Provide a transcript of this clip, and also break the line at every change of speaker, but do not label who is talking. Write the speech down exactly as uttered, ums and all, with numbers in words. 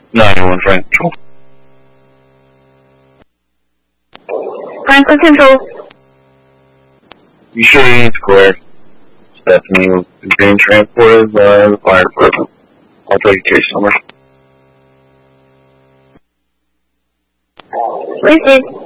ninety-one Franklin Central.
Franklin Central.
You sure it's clear? Stephanie was being transported by the fire department. I'll take a case number.
Where's it?